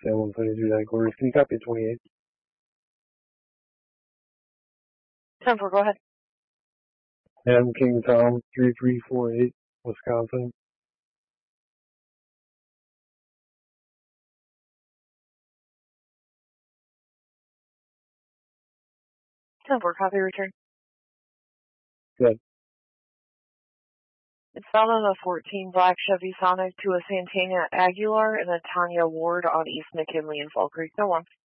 San 122 headquarters. Can you copy 28? 10-4, go ahead. M. King Tom 3348, Wisconsin. 10-4, copy, return. Good. It's found on a 14 black Chevy Sonic to a Santana Aguilar and a Tanya Ward on East McKinley in Fall Creek. No one.